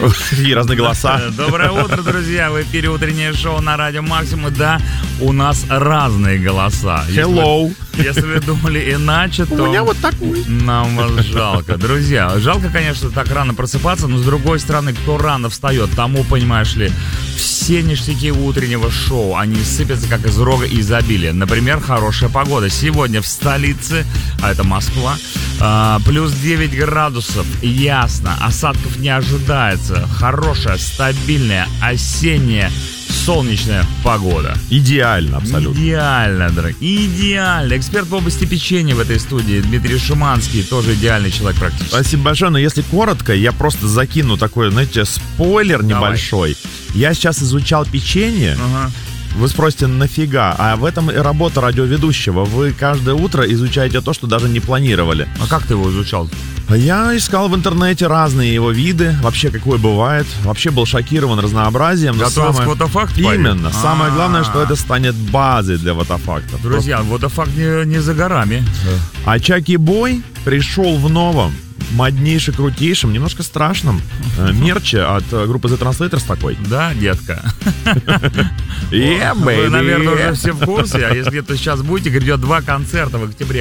Какие разные голоса. Доброе утро, друзья. В эфире утреннее шоу на Радио Максимум. Да, у нас разные голоса. Hello. Если вы думали иначе, то... У меня вот такой. Нам вас жалко. Друзья, жалко, конечно, так рано просыпаться, но с другой стороны, кто рано встает, тому, понимаешь ли, все ништяки утреннего шоу, они сыпятся как из рога изобилия. Например, хорошая погода. Сегодня в столице, а это Москва, плюс 9 градусов, ясно, осадков не ожидается. Хорошая, стабильная, осенняя, солнечная погода. Идеально, абсолютно. Идеально, дорогие. Идеально. Эксперт в области печенья в этой студии Дмитрий Шуманский, тоже идеальный человек практически. Спасибо большое, но если коротко, я просто закину такой, знаете, спойлер небольшой. Я сейчас изучал печенье. Ага. Вы спросите, нафига? А в этом и работа радиоведущего. Вы каждое утро изучаете то, что даже не планировали. А как ты его изучал? Я искал в интернете разные его виды, вообще какой бывает. Вообще был шокирован разнообразием. Готовился к Вотофакту? Именно. Самое главное, что это станет базой для Вотофакта. Друзья, Вотофакт не за горами. А Чаки Бой пришел в новом, моднейшем, крутейшем, немножко страшном мерче от группы The Translators такой. Да, детка? Yeah, Вы, baby. наверное, уже все в курсе. А если где-то сейчас будете, грядет 2 концерта в октябре.